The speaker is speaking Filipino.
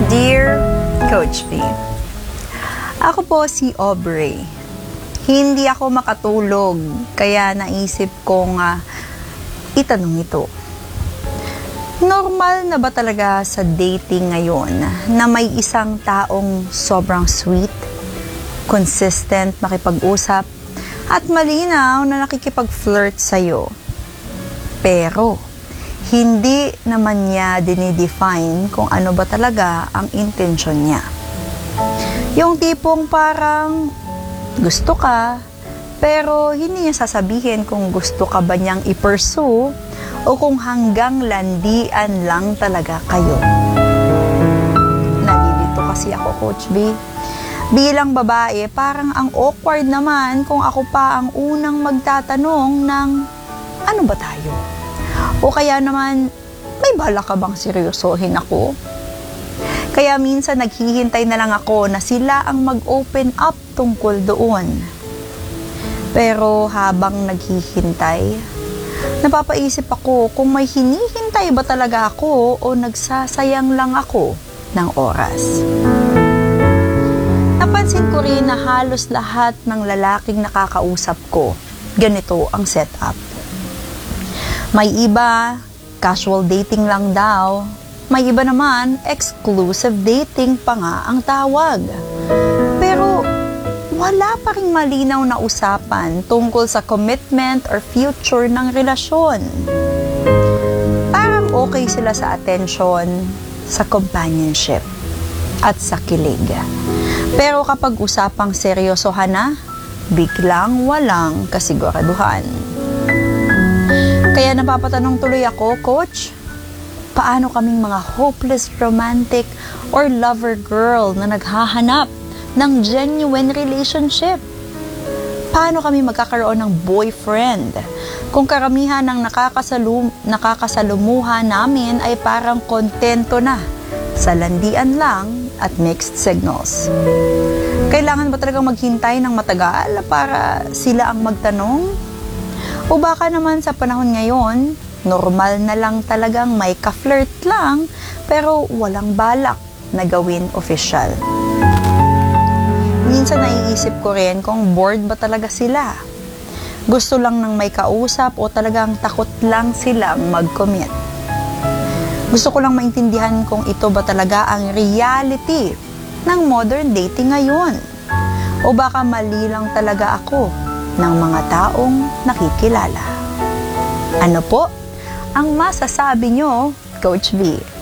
Dear Coach V, ako po si Aubrey. Hindi ako makatulog, kaya naisip kong itanong ito. Normal na ba talaga sa dating ngayon na may isang taong sobrang sweet, consistent makipag-usap, at malinaw na nakikipag-flirt sa'yo? Pero, hindi naman niya dinidefine kung ano ba talaga ang intensyon niya. Yung tipong parang gusto ka, pero hindi niya sasabihin kung gusto ka ba niyang i-pursue o kung hanggang landian lang talaga kayo. Nalilito kasi ako, Coach B. Bilang babae, parang ang awkward naman kung ako pa ang unang magtatanong ng ano ba tayo? O kaya naman, may bala ka bang seryosohin ako? Kaya minsan naghihintay na lang ako na sila ang mag-open up tungkol doon. Pero habang naghihintay, napapaisip ako kung may hinihintay ba talaga ako o nagsasayang lang ako ng oras. Napansin ko rin na halos lahat ng lalaking nakakausap ko, ganito ang setup. May iba, casual dating lang daw. May iba naman, exclusive dating pa nga ang tawag. Pero wala pa ring malinaw na usapan tungkol sa commitment or future ng relasyon. Parang okay sila sa attention, sa companionship, at sa kilig. Pero kapag usapang seryosohan na, biglang walang kasiguraduhan. Kaya napapatanong tuloy ako, Coach, paano kaming mga hopeless romantic or lover girl na naghahanap ng genuine relationship? Paano kami magkakaroon ng boyfriend kung karamihan ng nakakasalumuha namin ay parang kontento na sa landian lang at mixed signals? Kailangan ba talagang maghintay ng matagal para sila ang magtanong? O baka naman sa panahon ngayon, normal na lang talagang may ka-flirt lang pero walang balak na gawin official. Minsan naiisip ko rin kung bored ba talaga sila. Gusto lang ng may kausap o talagang takot lang silang mag-commit. Gusto ko lang maintindihan kung ito ba talaga ang reality ng modern dating ngayon. O baka mali lang talaga ako ng mga taong nakikilala. Ano po ang masasabi nyo, Coach V?